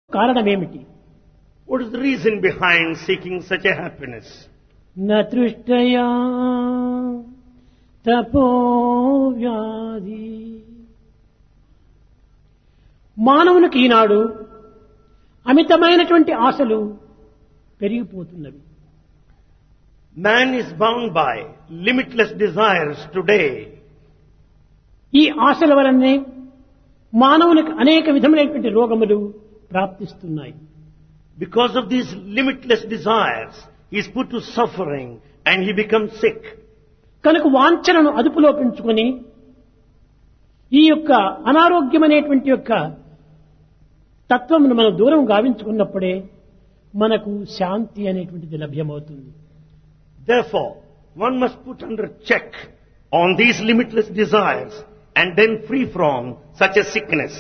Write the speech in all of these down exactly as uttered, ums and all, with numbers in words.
కారణమేమిటి? What is the reason behind seeking such a happiness? నతృష్టయా తపో వ్యాధి. మానవునికి ఈనాడు అమితమైనటువంటి ఆశలు పెరిగిపోతున్నవి. Man is bound by limitless desires today. ఈ ఆశల వలనే మానవునికి అనేక విధములైనటువంటి రోగములు ప్రాప్తిస్తున్నాయి. Because of these limitless desires, he is put to suffering and he becomes sick. కనుక వాంఛనను అదుపులో పెంచుకొని ఈ యొక్క అనారోగ్యమనేటువంటి యొక్క తత్వమును మనం దూరం గావించుకున్నప్పుడే మనకు శాంతి అనేటువంటిది లభ్యమవుతుంది. Therefore, one must put under check on these limitless desires and then free from such a sickness.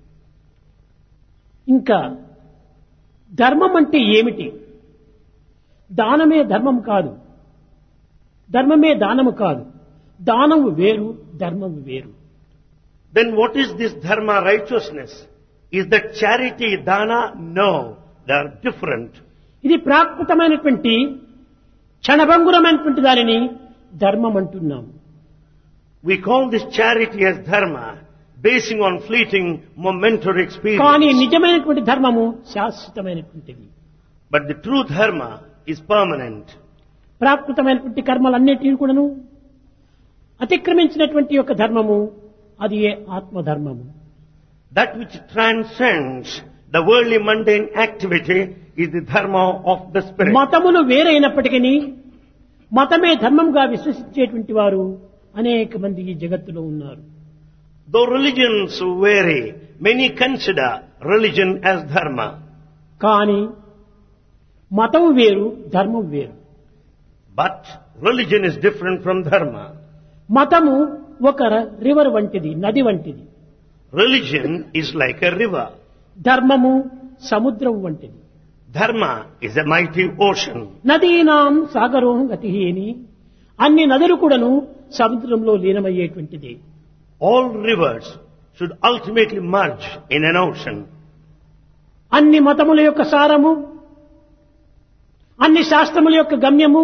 ఇంకా ధర్మం అంటే ఏమిటి? దానమే ధర్మం కాదు, ధర్మమే దానము కాదు. దానము వేరు, ధర్మము వేరు. Then what is this dharma, righteousness? Is that charity, dana? No, they are different. ఇది ప్రాకృతమైనటువంటి క్షణభంగురమైనటువంటి దానిని ధర్మం అంటున్నాం. We call this charity as dharma, basing on fleeting momentary కానీ experience. నిజమైనటువంటి ధర్మము శాశ్వతమైనటువంటిది. But the true dharma is permanent. ప్రాకృతమైనటువంటి కర్మలన్నిటిని కూడాను అతిక్రమించినటువంటి యొక్క ధర్మము అది ఏ ఆత్మధర్మము. That which transcends the worldly mundane activity is the dharma of the spirit. మతములు వేరైనప్పటికీ మతమే ధర్మంగా విశ్వసించేటువంటి వారు అనేక మంది ఈ జగత్తులో ఉన్నారు. Though religions vary, many consider religion as dharma. కానీ మతం వేరు, ధర్మం వేరు. But religion is different from dharma. మతము ఒక రివర్ వంటిది, నది వంటిది. Religion is like a river. ధర్మము సముద్రం వంటిది. Dharma is a mighty ocean. నదీనాం సాగరోం గతి అని అన్ని నదులు కూడాను సముద్రంలో లీనమయ్యేటువంటిది. All rivers should ultimately merge in an ocean. అన్ని మతముల యొక్క సారము, అన్ని శాస్త్రముల యొక్క గమ్యము,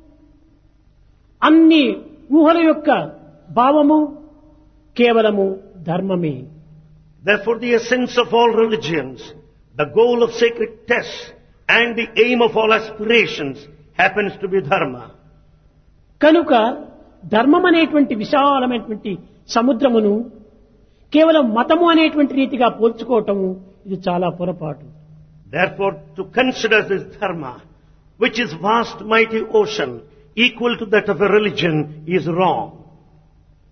అన్ని ఊహల యొక్క భావము కేవలము ధర్మమే. Therefore, the essence of all religions, the goal of sacred tests, and the aim of all aspirations happens to be dharma. కనుక ధర్మం అనేటువంటి విశాలమైనటువంటి సముద్రమును కేవలం మతము అనేటువంటి రీతిగా పోల్చుకోవటము ఇది చాలా పొరపాటు. Therefore, to consider this dharma, which is vast mighty ocean, equal to that of a religion, is wrong.